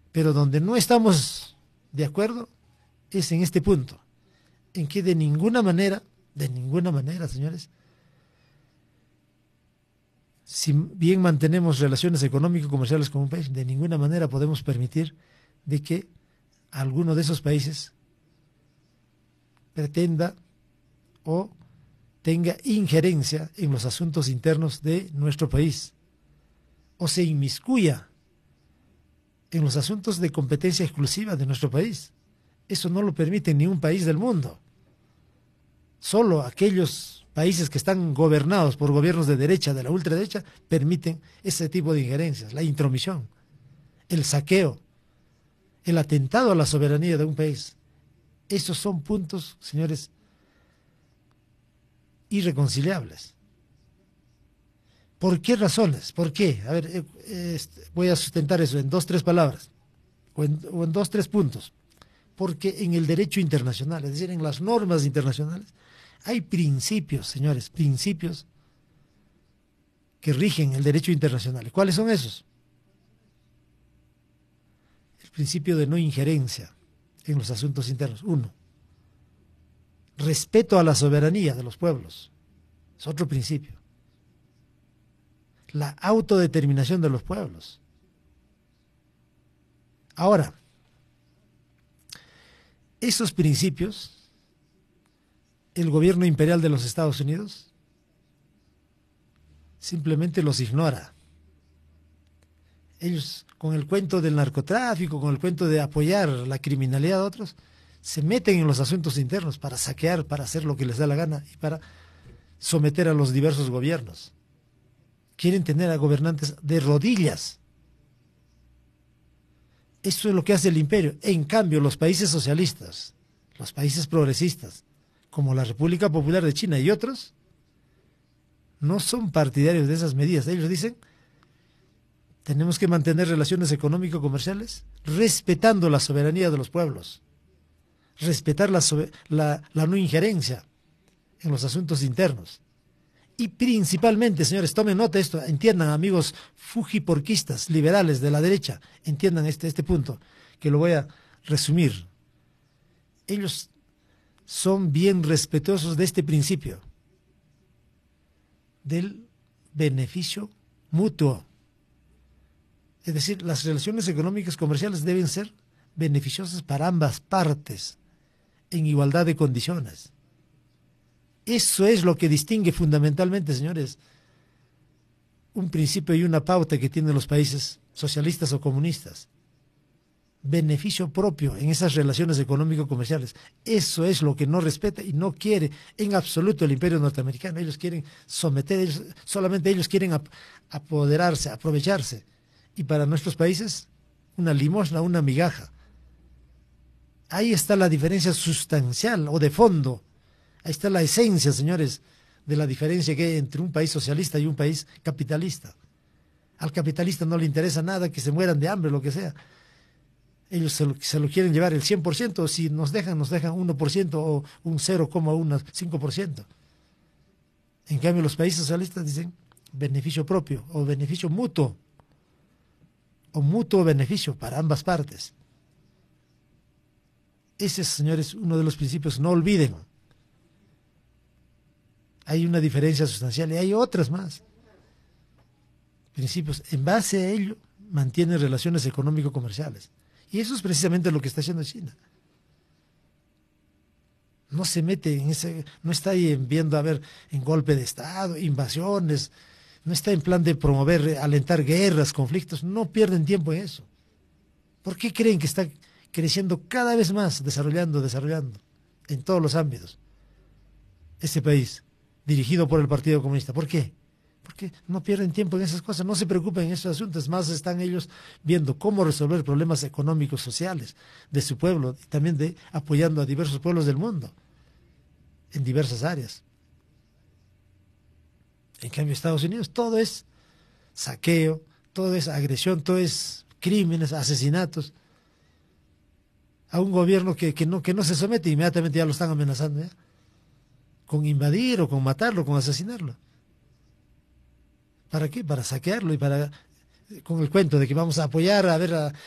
Pero donde no estamos de acuerdo es en este punto, en que de ninguna manera, señores, si bien mantenemos relaciones económico-comerciales con un país, de ninguna manera podemos permitir de que alguno de esos países pretenda o tenga injerencia en los asuntos internos de nuestro país o se inmiscuya en los asuntos de competencia exclusiva de nuestro país. Eso no lo permite ni un país del mundo. Solo aquellos países que están gobernados por gobiernos de derecha, de la ultraderecha, permiten ese tipo de injerencias, la intromisión, el saqueo, el atentado a la soberanía de un país. Esos son puntos, señores, irreconciliables. ¿Por qué razones? ¿Por qué? A ver, voy a sustentar eso en 2, 3 palabras, o en 2, 3 puntos. Porque en el derecho internacional, es decir, en las normas internacionales, hay principios, señores, principios que rigen el derecho internacional. ¿Cuáles son esos? El principio de no injerencia en los asuntos internos. 1. Respeto a la soberanía de los pueblos. Es otro principio. La autodeterminación de los pueblos. Ahora, esos principios, el gobierno imperial de los Estados Unidos simplemente los ignora. Ellos, con el cuento del narcotráfico, con el cuento de apoyar la criminalidad de otros, se meten en los asuntos internos para saquear, para hacer lo que les da la gana y para someter a los diversos gobiernos. Quieren tener a gobernantes de rodillas. Eso es lo que hace el imperio. En cambio, los países socialistas, los países progresistas, como la República Popular de China y otros, no son partidarios de esas medidas. Ellos dicen, tenemos que mantener relaciones económico-comerciales respetando la soberanía de los pueblos, respetar la no injerencia en los asuntos internos. Y principalmente, señores, tomen nota de esto, entiendan, amigos fujiporquistas, liberales de la derecha, entiendan este punto, que lo voy a resumir. Ellos son bien respetuosos de este principio, del beneficio mutuo. Es decir, las relaciones económicas comerciales deben ser beneficiosas para ambas partes, en igualdad de condiciones. Eso es lo que distingue fundamentalmente, señores, un principio y una pauta que tienen los países socialistas o comunistas. Beneficio propio en esas relaciones económico-comerciales. Eso es lo que no respeta y no quiere en absoluto el imperio norteamericano. Ellos quieren someter, solamente ellos quieren apoderarse, aprovecharse. Y para nuestros países, una limosna, una migaja. Ahí está la diferencia sustancial o de fondo. Ahí está la esencia, señores, de la diferencia que hay entre un país socialista y un país capitalista. Al capitalista no le interesa nada que se mueran de hambre, lo que sea. Ellos se lo quieren llevar el 100%, si nos dejan 1% o un 0,15%. En cambio, los países socialistas dicen beneficio propio o beneficio mutuo, o mutuo beneficio para ambas partes. Ese es, señores, uno de los principios, no olviden. Hay una diferencia sustancial y hay otras más. Principios, en base a ello, mantienen relaciones económico-comerciales. Y eso es precisamente lo que está haciendo China. No se mete en ese, no está ahí viendo a ver en golpe de Estado, invasiones, no está en plan de promover, alentar guerras, conflictos, no pierden tiempo en eso. ¿Por qué creen que está creciendo cada vez más, desarrollando en todos los ámbitos este país, dirigido por el Partido Comunista? ¿Por qué? Porque no pierden tiempo en esas cosas, no se preocupen en esos asuntos, más están ellos viendo cómo resolver problemas económicos, sociales de su pueblo y también apoyando a diversos pueblos del mundo en diversas áreas. En cambio, Estados Unidos todo es saqueo, todo es agresión, todo es crímenes, asesinatos. A un gobierno que no se somete, inmediatamente ya lo están amenazando, ¿ya? Con invadir o con matarlo, con asesinarlo. ¿Para qué? Para saquearlo y con el cuento de que vamos a apoyar a ver